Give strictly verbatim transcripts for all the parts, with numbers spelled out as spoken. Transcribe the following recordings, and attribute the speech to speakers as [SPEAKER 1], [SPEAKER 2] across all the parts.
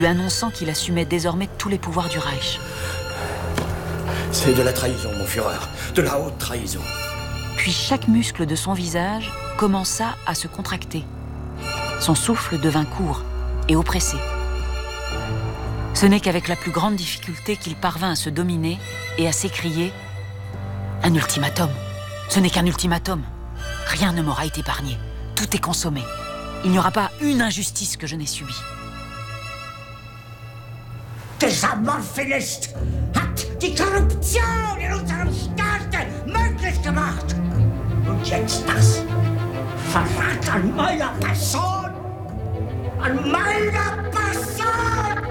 [SPEAKER 1] lui annonçant qu'il assumait désormais tous les pouvoirs du Reich.
[SPEAKER 2] C'est de la trahison, mon Führer, de la haute trahison.
[SPEAKER 1] Puis chaque muscle de son visage commença à se contracter. Son souffle devint court et oppressé. Ce n'est qu'avec la plus grande difficulté qu'il parvint à se dominer et à s'écrier « Un ultimatum. Ce n'est qu'un ultimatum. Rien ne m'aura été épargné. Tout est consommé. Il n'y aura pas une injustice que je n'ai subie. »
[SPEAKER 3] Dieser Mordfinist hat die Korruption in unserem Staat möglich gemacht. Und jetzt das. Verrat an meiner Person. An meiner Person.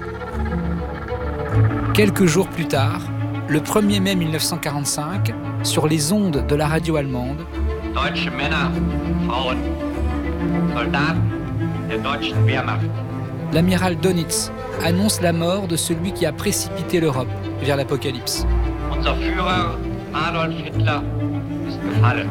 [SPEAKER 4] Quelques jours plus tard, le premier mai mille neuf cent quarante-cinq, sur les ondes de la radio allemande,
[SPEAKER 5] Deutsche Männer, Frauen, Soldaten der deutschen Wehrmacht.
[SPEAKER 4] L'amiral Dönitz annonce la mort de celui qui a précipité l'Europe vers l'apocalypse.
[SPEAKER 5] Unser Führer Adolf Hitler ist gefallen.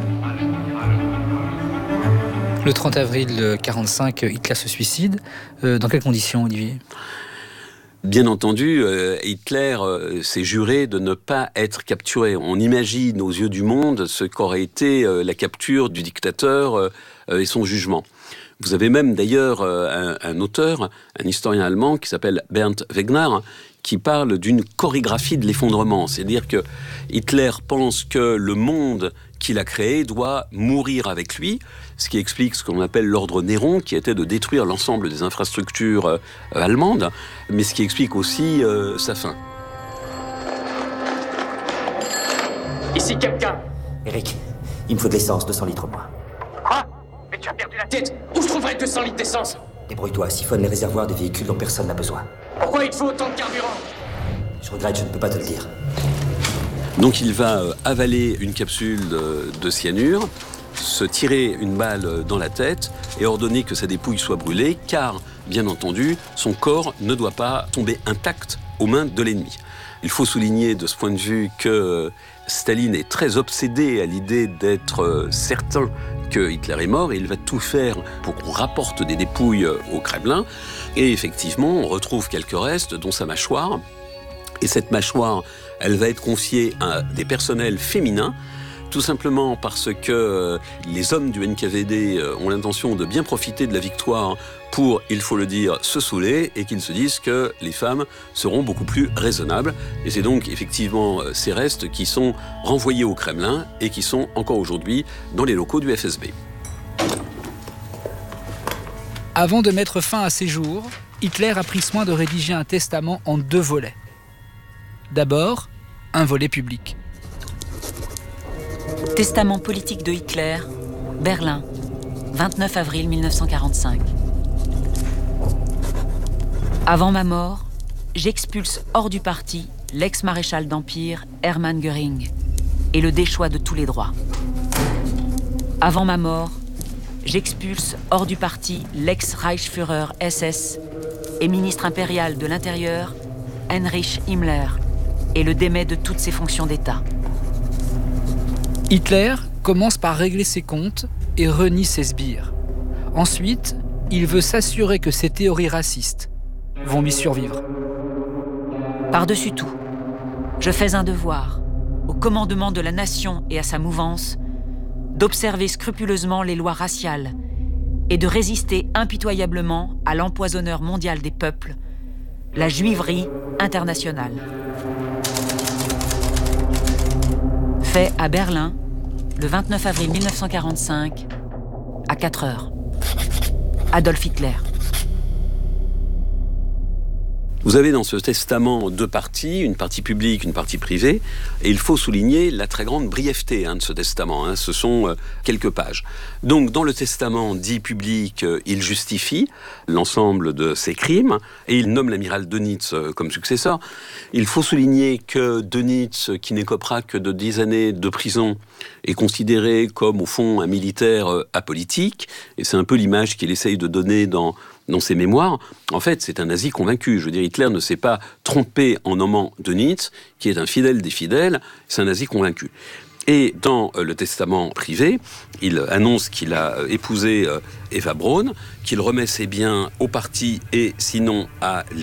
[SPEAKER 4] Le trente avril mille neuf cent quarante-cinq, Hitler se suicide. Euh, dans quelles conditions, Olivier ?
[SPEAKER 6] Bien entendu, euh, Hitler euh, s'est juré de ne pas être capturé. On imagine aux yeux du monde ce qu'aurait été euh, la capture du dictateur euh, euh, et son jugement. Vous avez même d'ailleurs euh, un, un auteur, un historien allemand qui s'appelle Bernd Wegner, qui parle d'une chorégraphie de l'effondrement. C'est-à-dire que Hitler pense que le monde qu'il a créé doit mourir avec lui, ce qui explique ce qu'on appelle l'ordre Néron, qui était de détruire l'ensemble des infrastructures euh, allemandes, mais ce qui explique aussi euh, sa fin.
[SPEAKER 7] Ici quelqu'un.
[SPEAKER 2] Eric, il me faut de l'essence, deux cents litres au moins.
[SPEAKER 7] Quoi? Mais tu as perdu la tête. Où je trouverai deux cents litres d'essence?
[SPEAKER 2] Débrouille-toi, siphonne les réservoirs des véhicules dont personne n'a besoin.
[SPEAKER 7] Pourquoi il te faut autant de carburant?
[SPEAKER 2] Je regrette, je ne peux pas te le dire.
[SPEAKER 6] Donc il va euh, avaler une capsule de, de cyanure, se tirer une balle dans la tête et ordonner que sa dépouille soit brûlée, car, bien entendu, son corps ne doit pas tomber intact aux mains de l'ennemi. Il faut souligner de ce point de vue que Staline est très obsédé à l'idée d'être certain que Hitler est mort et il va tout faire pour qu'on rapporte des dépouilles au Kremlin. Et effectivement, on retrouve quelques restes, dont sa mâchoire. Et cette mâchoire, elle va être confiée à des personnels féminins, tout simplement parce que les hommes du N K V D ont l'intention de bien profiter de la victoire pour, il faut le dire, se saouler et qu'ils se disent que les femmes seront beaucoup plus raisonnables. Et c'est donc effectivement ces restes qui sont renvoyés au Kremlin et qui sont encore aujourd'hui dans les locaux du F S B.
[SPEAKER 4] Avant de mettre fin à ses jours, Hitler a pris soin de rédiger un testament en deux volets. D'abord, un volet public.
[SPEAKER 1] Testament politique de Hitler, Berlin, vingt-neuf avril mille neuf cent quarante-cinq. Avant ma mort, j'expulse hors du parti l'ex-maréchal d'Empire Hermann Göring et le déchois de tous les droits. Avant ma mort, j'expulse hors du parti l'ex-Reichsführer S S et ministre impérial de l'Intérieur Heinrich Himmler et le démets de toutes ses fonctions d'État.
[SPEAKER 4] Hitler commence par régler ses comptes et renie ses sbires. Ensuite, il veut s'assurer que ses théories racistes vont lui survivre.
[SPEAKER 1] Par-dessus tout, je fais un devoir, au commandement de la nation et à sa mouvance, d'observer scrupuleusement les lois raciales et de résister impitoyablement à l'empoisonneur mondial des peuples, la juiverie internationale. Fait à Berlin, le vingt-neuf avril mille neuf cent quarante-cinq, à quatre heures. Adolf Hitler.
[SPEAKER 6] Vous avez dans ce testament deux parties, une partie publique, une partie privée, et il faut souligner la très grande brièveté hein, de ce testament. Hein, ce sont euh, quelques pages. Donc, dans le testament dit public, euh, il justifie l'ensemble de ses crimes, et il nomme l'amiral Dönitz euh, comme successeur. Il faut souligner que Dönitz, qui n'écopera que de dix années de prison, est considéré comme, au fond, un militaire euh, apolitique, et c'est un peu l'image qu'il essaye de donner dans... dans ses mémoires. En fait, c'est un nazi convaincu. Je veux dire, Hitler ne s'est pas trompé en nommant Dönitz, qui est un fidèle des fidèles, c'est un nazi convaincu. Et dans euh, le testament privé, il annonce qu'il a euh, épousé euh, Eva Braun, qu'il remet ses biens au parti et sinon à